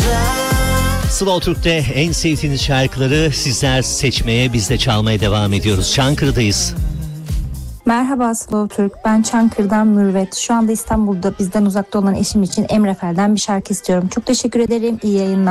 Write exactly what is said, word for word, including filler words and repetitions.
Slow Türk'te en sevdiğiniz şarkıları sizler seçmeye, biz de çalmaya devam ediyoruz. Çankırı'dayız. Merhaba Slow Türk, ben Çankırı'dan Mürvet. Şu anda İstanbul'da bizden uzakta olan eşim için Emre Fel'den bir şarkı istiyorum. Çok teşekkür ederim, iyi yayınlar.